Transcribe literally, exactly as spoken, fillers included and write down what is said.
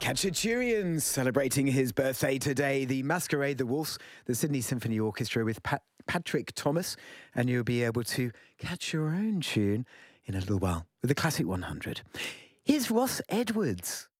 Khatchatourian celebrating his birthday today. The Masquerade, the Wolves, the Sydney Symphony Orchestra with Pat- Patrick Thomas. And you'll be able to catch your own tune in a little while with the Classic one hundred. Here's Ross Edwards.